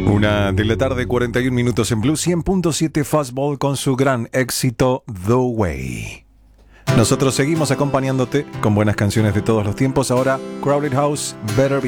Una de la tarde, 41 minutos en Blue, 100.7 Fastball con su gran éxito The Way. Nosotros seguimos acompañándote con buenas canciones de todos los tiempos. Ahora, Crowded House, Better Be